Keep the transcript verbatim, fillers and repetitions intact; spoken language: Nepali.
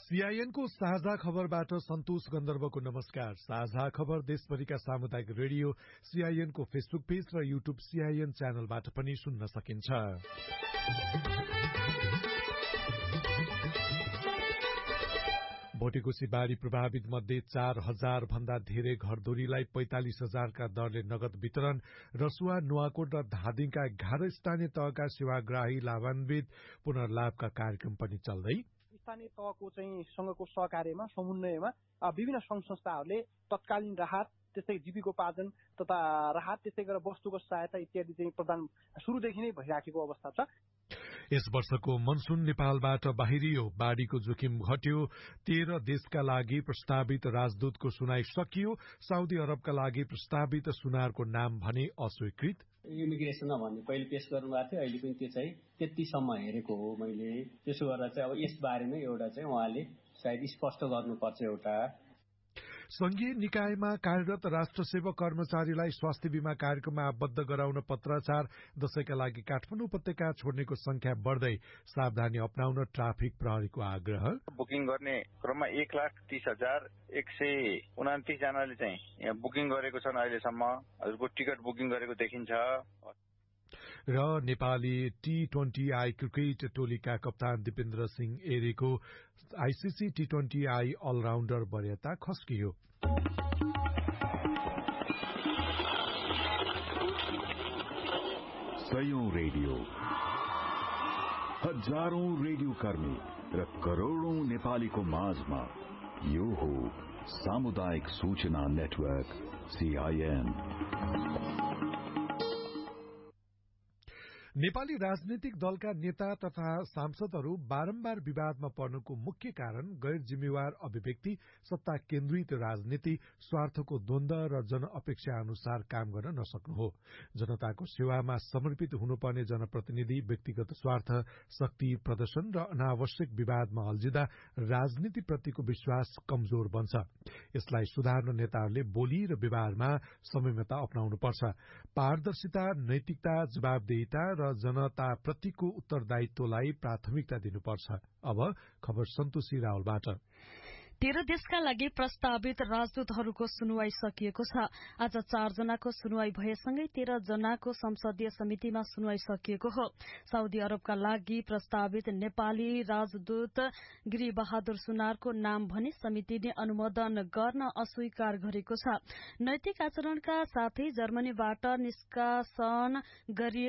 सीआईएनको साझा खबरबाट सन्तोष गन्धर्वको नमस्कार। साझा खबर देशभरिका सामुदायिक रेडियो सीआईएनको फेसबुक पेज र युट्युब सीआईएन च्यानलबाट पनि सुन्न सकिन्छ। भोटेकोशी बाढ़ी प्रभावित मध्ये चार हजार भन्दा धेरै घरधुरीलाई पैंतालिस हजारका दरले नगद वितरण। रसुवा, नुवाकोट र धादिङका एघार स्थानीय तहका सेवाग्राही लाभान्वित। पुनर्लाभका कार्यक्रम पनि चल्दै। स्थानीय तहको चाहिँ सँगको सहकार्यमा समन्वयमा विभिन्न संघ संस्थाहरूले तत्कालीन राहत, त्यस्तै जीविकोपार्जन तथा राहत, त्यस्तै गरेर वस्तुगत सहायता इत्यादि चाहिँ प्रदान सुरुदेखि नै भइराखेको अवस्था छ। यस वर्षको मनसून नेपालबाट बाहिरियो, बाढ़ीको जोखिम घट्यो। तेह्र देशका लागि प्रस्तावित राजदूतको सुनाई सकियो। साउदी अरबका लागि प्रस्तावित सुनारको नाम भने अस्वीकृत। इमिग्रेसनमा भन्ने पहिले पेश गर्नुभएको थियो, अहिले पनि त्यो चाहिँ त्यतिसम्म हेरेको हो मैले। त्यसो गरेर चाहिँ अब यस बारेमा एउटा चाहिँ उहाँले सायद स्पष्ट गर्नुपर्छ। एउटा संघीय निकायमा कार्यरत राष्ट्र सेवक कर्मचारीलाई स्वास्थ्य बीमा कार्यक्रममा आबद्ध गराउन पत्राचार। दशैंका लागि काठमाडौँ उपत्यका छोड्नेको संख्या बढ्दै, सावधानी अपनाउन ट्राफिक प्रहरीको आग्रह। बुकिङ गर्ने क्रममा एक लाख तीस हजार एक सय उनातिस जनाले चाहिँ यहाँ बुकिङ गरेको छन्। अहिलेसम्म हजुरको टिकट बुकिङ गरेको देखिन्छ। र Nepali T twenty I cricket टोलीका कप्तान Dipendra Singh एरेको ICC T twenty I अलराउण्डर वरियता खस्कियो। सयौं radio, हजारौं रेडियो कर्मी र करोड़ौं नेपालीको माझमा यो हो सामुदायिक सूचना नेटवर्क सीआईएन। नेपाली राजनीतिक दलका नेता तथा सांसदहरू बारम्बार विवादमा पर्नुको मुख्य कारण गैर जिम्मेवार अभिव्यक्ति, सत्ता केन्द्रित राजनीति, स्वार्थको द्वन्द र जन अपेक्षा अनुसार काम गर्न नसक्नु हो। जनताको सेवामा समर्पित हुनुपर्ने जनप्रतिनिधि व्यक्तिगत स्वार्थ, शक्ति प्रदर्शन र अनावश्यक विवादमा अल्झिँदा राजनीतिप्रतिको विश्वास कमजोर बन्छ। यसलाई सुधार्न नेताहरूले बोली र व्यवहारमा संयमता अपनाउनुपर्छ। पारदर्शिता, नैतिकता, जवाबदेहिता र जनताप्रतिको उत्तरदायित्वलाई प्राथमिकता दिनुपर्छ। अब खबर सन्तोषी रावलबाट। तेह्र देशका लागि प्रस्तावित राजदूतहरूको सुनवाई सकिएको छ। आज चार जनाको सुनवाई भएसँगै तेह्र जनाको संसदीय समितिमा सुनवाई सकिएको हो। साउदी अरबका लागि प्रस्तावित नेपाली राजदूत गिरिबहादुर सुनारको नाम भने समितिले अनुमोदन गर्न अस्वीकार गरेको छ। नैतिक आचरणका साथै जर्मनीबाट निष्कासन गरिए